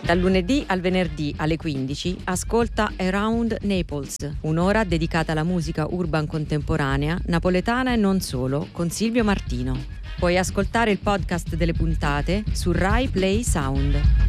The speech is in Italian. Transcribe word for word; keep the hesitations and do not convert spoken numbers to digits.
Dal lunedì al venerdì alle quindici ascolta Around Naples, un'ora dedicata alla musica urban contemporanea, napoletana e non solo, con Silvio Martino. Puoi ascoltare il podcast delle puntate su Rai Play Sound.